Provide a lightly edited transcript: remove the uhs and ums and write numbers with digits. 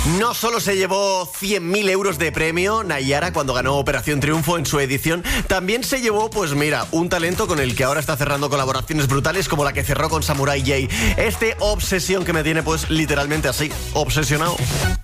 No solo se llevó 100.000 euros de premio Nayara cuando ganó Operación Triunfo en su edición, también se llevó, pues mira, un talento con el que ahora está cerrando colaboraciones brutales como la que cerró con Samurai J. Obsesión que me tiene pues literalmente así, obsesionado.